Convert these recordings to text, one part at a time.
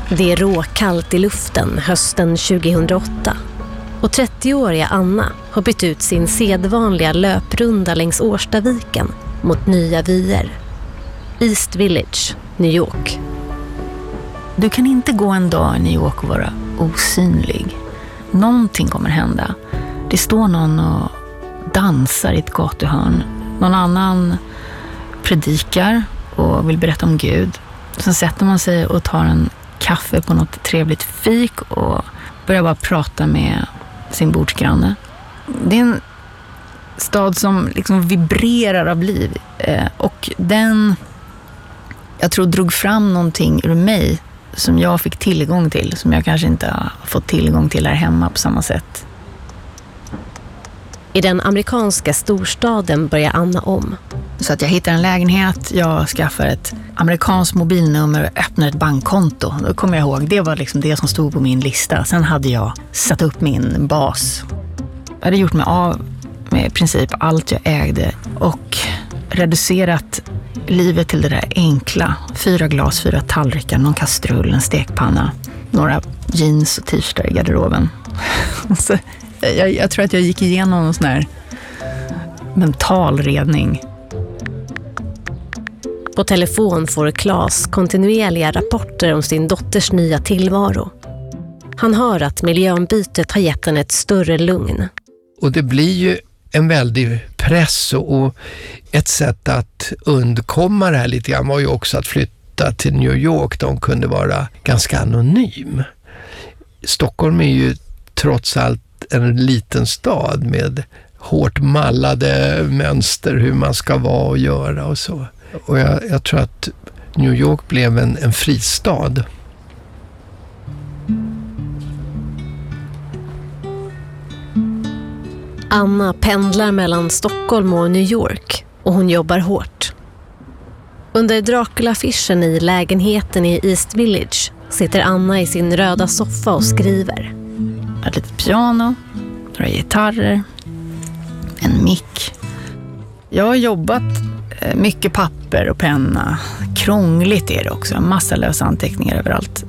Det är råkallt i luften hösten 2008 och 30-åriga Anna har bytt ut sin sedvanliga löprunda längs Årstaviken mot nya vyer. East Village, New York. Du kan inte gå en dag i New York och vara osynlig. Någonting kommer hända. Det står någon och dansar i ett gatuhörn. Någon annan predikar och vill berätta om Gud. Sen sätter man sig och tar en kaffe på något trevligt fik och börjar bara prata med sin bordsgranne. Det är en stad som liksom vibrerar av liv. Och den, jag tror, drog fram någonting ur mig som jag fick tillgång till, som jag kanske inte har fått tillgång till här hemma på samma sätt. I den amerikanska storstaden börjar Anna om. Så att jag hittar en lägenhet, jag skaffar ett amerikanskt mobilnummer och öppnar ett bankkonto. Då kommer jag ihåg, det var liksom det som stod på min lista. Sen hade jag satt upp min bas. Jag hade gjort mig av med i princip allt jag ägde och reducerat livet till det där enkla. 4 glas, 4 tallrikar, någon kastrull, en stekpanna, några jeans och t-shirtar i garderoben. Så jag tror att jag gick igenom en sån här mental redning. På telefon får Claes kontinuerliga rapporter om sin dotters nya tillvaro. Han hör att miljöombytet har gett henne ett större lugn. Och det blir ju en väldig press och ett sätt att undkomma det här lite grann var ju också att flytta till New York. De kunde vara ganska anonym. Stockholm är ju trots allt en liten stad med hårt mallade mönster hur man ska vara och göra och så. Och jag tror att New York blev en fristad. Anna pendlar mellan Stockholm och New York och hon jobbar hårt. Under Dracula-affischen i lägenheten i East Village sitter Anna i sin röda soffa och skriver. Ett litet piano, några gitarrer, en mick. Jag har jobbat mycket papper och penna. Krångligt är det också, en massa lösa anteckningar överallt.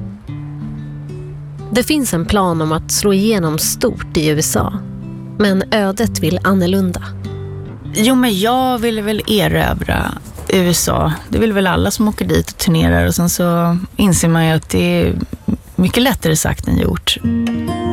Det finns en plan om att slå igenom stort i USA. Men ödet vill annorlunda. Jo, men jag ville väl erövra USA. Det vill väl alla som åker dit och turnerar. Och sen så inser man ju att det är mycket lättare sagt än gjort.